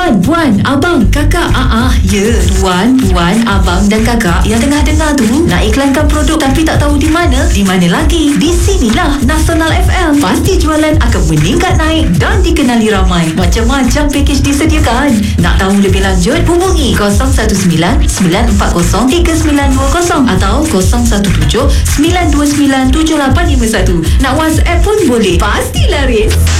Tuan, puan, abang, kakak. Ya, tuan, puan, abang dan kakak yang tengah dengar tu nak iklankan produk tapi tak tahu di mana? Di mana lagi? Di sinilah Nasional FM. Pasti jualan akan meningkat naik dan dikenali ramai. Macam-macam pakej disediakan. Nak tahu lebih lanjut? Hubungi 017-940-3920 atau 017-929-7851. Nak WhatsApp pun boleh. Pasti laris.